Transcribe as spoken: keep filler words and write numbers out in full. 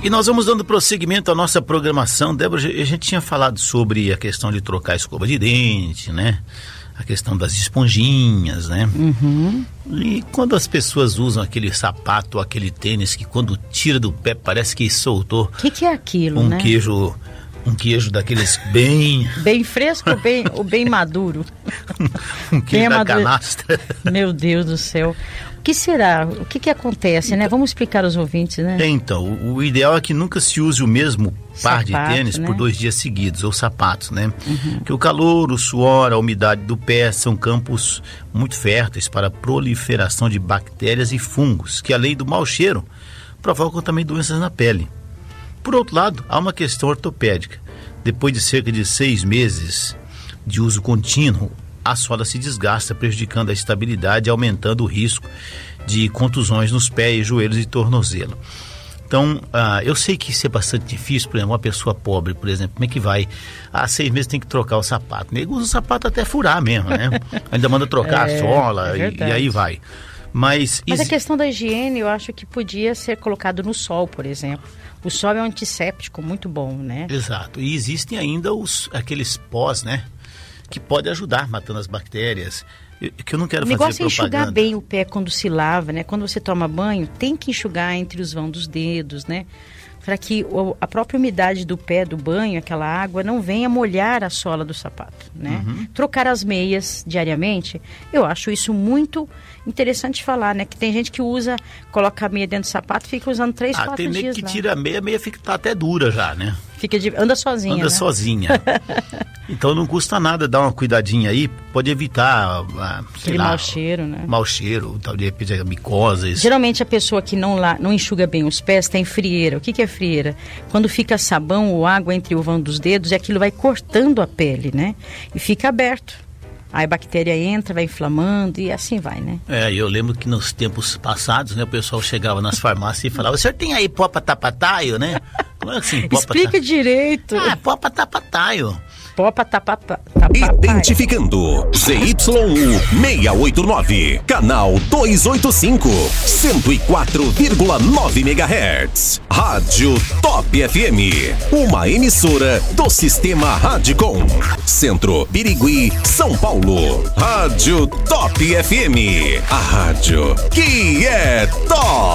E nós vamos dando prosseguimento à nossa programação. Débora, a gente tinha falado sobre a questão de trocar a escova de dente, né? A questão das esponjinhas, né? Uhum. E quando as pessoas usam aquele sapato, aquele tênis que quando tira do pé parece que soltou... O que, que é aquilo, um né? queijo, um queijo daqueles bem... Bem fresco ou bem, ou bem maduro? um queijo bem da maduro. canastra. Meu Deus do céu. O que será? O que que acontece, né? Vamos explicar aos ouvintes, né? Então, o, o ideal é que nunca se use o mesmo par Sapato, de tênis né? por dois dias seguidos, ou sapatos, né? Uhum. Porque o calor, o suor, a umidade do pé são campos muito férteis para a proliferação de bactérias e fungos, que além do mau cheiro, provocam também doenças na pele. Por outro lado, há uma questão ortopédica. Depois de cerca de seis meses de uso contínuo, a sola se desgasta, prejudicando a estabilidade e aumentando o risco de contusões nos pés, joelhos e tornozelo. Então, ah, eu sei que isso é bastante difícil. Por exemplo, uma pessoa pobre, por exemplo, como é que vai? Há seis meses tem que trocar o sapato. Nego usa o sapato até furar mesmo, né? Ainda manda trocar É, a sola é e, e aí vai. Mas, Mas a exi- questão da higiene, eu acho que podia ser colocado no sol, por exemplo. O sol é um antisséptico muito bom, né? Exato. E existem ainda os, aqueles pós, né? Que pode ajudar matando as bactérias. Eu, que eu não quero O negócio fazer é enxugar propaganda. bem o pé quando se lava, né? Quando você toma banho, tem que enxugar entre os vãos dos dedos, né? Para que o, a própria umidade do pé do banho, aquela água, não venha molhar a sola do sapato, né? Uhum. Trocar as meias diariamente, eu acho isso muito interessante falar, né? Que tem gente que usa, coloca a meia dentro do sapato e fica usando três, Ah, quatro tem meio dias que lá. tira a meia, a meia fica tá até dura já, né? Fica de, anda sozinha, Anda né? sozinha. Então não custa nada dar uma cuidadinha aí, pode evitar, ah, sei Aquele lá, mau cheiro, né? mau cheiro, tal, de repente a micoses. Geralmente a pessoa que não, lá, não enxuga bem os pés tem frieira. O que, que é frieira? Quando fica sabão ou água entre o vão dos dedos e aquilo vai cortando a pele, né? E fica aberto. Aí a bactéria entra, vai inflamando e assim vai, né? É, eu lembro que nos tempos passados, né, o pessoal chegava nas farmácias e falava, o senhor tem aí pó pra tapataio, né? Como é assim, pó pra Explica direito. Ah, pó pra tapataio. Pó pra tapar, tapar Identificando Z Y U seiscentos e oitenta e nove, canal duzentos e oitenta e cinco, cento e quatro vírgula nove megahertz. Rádio Top F M, uma emissora do Sistema Radicom. Centro, Birigui, São Paulo. Rádio Top F M, a rádio que é top.